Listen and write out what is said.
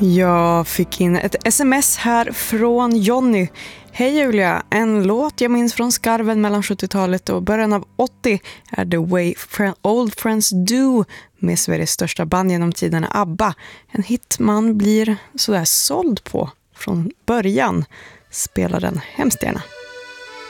Jag fick in ett sms här från Jonny. Hej Julia, en låt jag minns från skarven mellan 70-talet och början av 80 är The Way Old Friends Do med Sveriges största band genom tiderna ABBA. En hit man blir sådär såld på från början. Spelar den hemskt gärna.